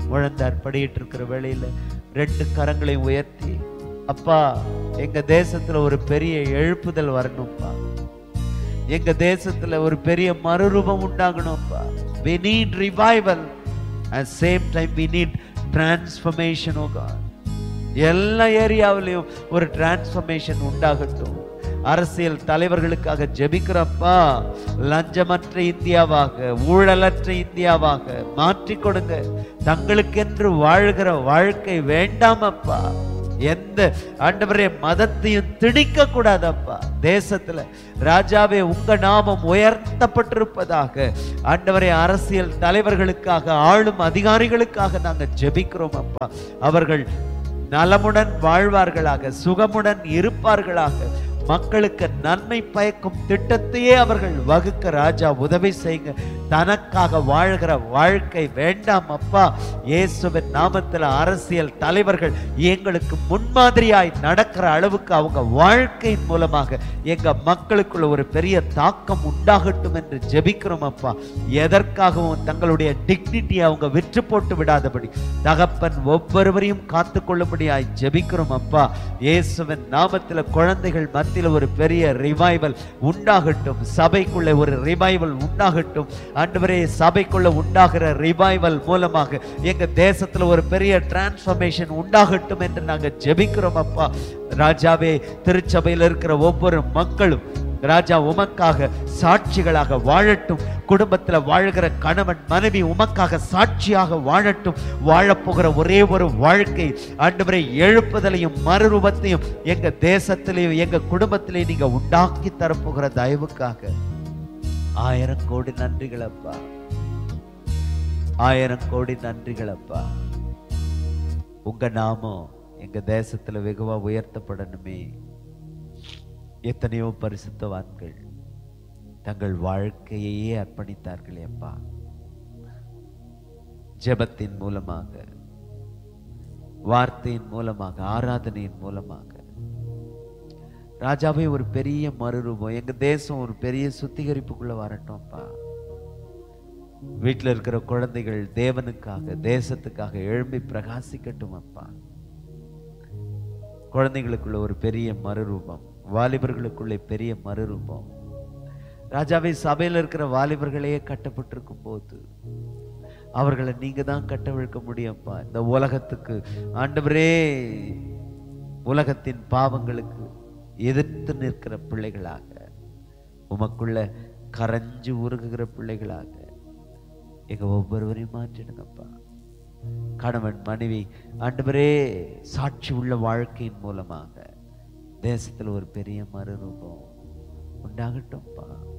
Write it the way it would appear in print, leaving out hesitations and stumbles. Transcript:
முழந்தார் படியிட்டு இருக்கிற வேளையில 2 கரங்களையும் உயர்த்தி, அப்பா எங்க தேசத்துல ஒரு பெரிய எழுப்புதல் வரணும்ப்பா, எங்க தேசத்துல ஒரு பெரிய மறுரூபம் உண்டாகணும்ப்பா. We need revival. At same time we need transformation, oh God. எல்லா ஏரியாவிலையும் ஒரு டிரான்ஸ்ஃபர்மேஷன் உண்டாகட்டும். அரசியல் தலைவர்களுக்காக ஜெபிக்கிறப்பா, லஞ்சமற்ற இந்தியாவாக, ஊழலற்ற இந்தியாவாக மாற்றி கொடுங்க. தங்களுக்கென்று வாழ்கிற வாழ்க்கை வேண்டாமப்பா. எந்த ஆண்டவரே மதத்தையும் திணிக்க கூடாதப்பா. தேசத்துல ராஜாவே உங்க நாமம் உயர்த்தப்பட்டிருப்பதாக. ஆண்டவரே அரசியல் தலைவர்களுக்காக, ஆளும் அதிகாரிகளுக்காக நாங்க ஜெபிக்கிறோம் அப்பா. அவர்கள் நலமுடன் வாழ்வார்களாக, சுகமுடன் இருப்பார்களாக. மக்களுக்கு நன்மை பயக்கும் திட்டத்தையே அவர்கள் வகுக்க ராஜா உதவி செய்யுங்க. தனக்காக வாழ்கிற வாழ்க்கை வேண்டாம் அப்பா. இயேசுவின் நாமத்தில் அரசியல் தலைவர்கள் எங்களுக்கு முன்மாதிரியாய் நடக்கிற அளவுக்கு அவங்க வாழ்க்கையின் மூலமாக எங்க மக்களுக்குள்ள ஒரு பெரிய தாக்கம் உண்டாகட்டும் என்று ஜெபிக்கிறோம் அப்பா. எதற்காகவும் தங்களுடைய டிக்னிட்டியை அவங்க விற்று போட்டு விடாதபடி தகப்பன் ஒவ்வொருவரையும் காத்து கொள்ளும்படியாய் ஜெபிக்கிறோம் அப்பா. இயேசுவின் நாமத்தில் குழந்தைகள் மத்தியில் ஒரு பெரிய ரிவைவல் உண்டாகட்டும். சபைக்குள்ள ஒரு ரிவைவல் உண்டாகட்டும். ஆண்டவரே சபைக்குள்ள உண்டாகிற ரிவைவல் மூலமாக எங்க தேசத்துல ஒரு பெரிய டிரான்ஸ்ஃபர்மேஷன் உண்டாகட்டும் என்று நாங்க ஜெபிக்கிறோம் அப்பா. ராஜாவே திருச்சபையில் இருக்கிற ஒவ்வொரு மக்களும் ராஜா உமக்காக சாட்சிகளாக வாழட்டும். குடும்பத்தில் வாழ்கிற கணவன் மனைவி உமக்காக சாட்சியாக வாழட்டும். வாழப்போகிற ஒரே ஒரு வாழ்க்கை ஆண்டவரே எழுப்புதலையும் மறுரூபத்தையும் எங்க தேசத்திலேயும் எங்க குடும்பத்திலேயும் நீங்க உண்டாக்கி தரப்போகிற தயவுக்காக 1000 கோடி நன்றிகள் அப்பா. 1000 கோடி நன்றிகள் அப்பா. உங்க நாமம் எங்க தேசத்துல வெகுவா உயர்த்தப்படணுமே. எத்தனையோ பரிசுத்தவான்கள் தங்கள் வாழ்க்கையையே அர்ப்பணித்தார்களே அப்பா. ஜெபத்தின் மூலமாக, வார்த்தையின் மூலமாக, ஆராதனையின் மூலமாக ராஜாவே ஒரு பெரிய மறுரூபம் எங்க தேசம் ஒரு பெரிய சுத்திகரிப்புக்குள்ள வரட்டும் அப்பா. வீட்டில் இருக்கிற குழந்தைகள் தேவனுக்காக தேசத்துக்காக எழும்பி பிரகாசிக்கட்டும் அப்பா. குழந்தைகளுக்குள்ள ஒரு பெரிய மறுரூபம், வாலிபர்களுக்குள்ளே பெரிய மறுரூபம். ராஜாவை சபையில் இருக்கிற வாலிபர்களையே கட்டப்பட்டிருக்கும் போது அவர்களை நீங்க தான் கட்டவிழ்க்க முடியும்ப்பா. இந்த உலகத்துக்கு ஆண்டவரே, உலகத்தின் பாவங்களுக்கு எதிர்த்து நிற்கிற பிள்ளைகளாக, உமக்குள்ள கரைஞ்சு உருகுகிற பிள்ளைகளாக எங்க ஒவ்வொருவரையும் மாற்றிடுங்கப்பா. கணவன் மனைவி ஆண்டவரே சாட்சி உள்ள வாழ்க்கையின் மூலமாக தேசத்துல ஒரு பெரிய மறுரூபம் உண்டாகட்டும்ப்பா.